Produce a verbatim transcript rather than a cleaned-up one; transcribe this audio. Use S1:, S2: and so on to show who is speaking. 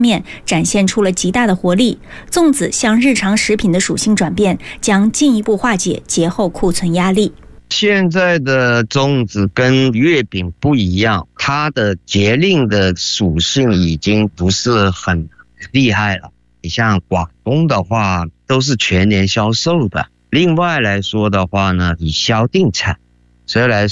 S1: 面展现出了极大的活力。粽子向日常食品的属性转变，将进一步化解节后库存压力。
S2: 现在的粽子跟月饼不一样，它的节令的属性已经不是很厉害了。你像广东的话，都是全年销售的。另外来说的话呢，以销定产，所以来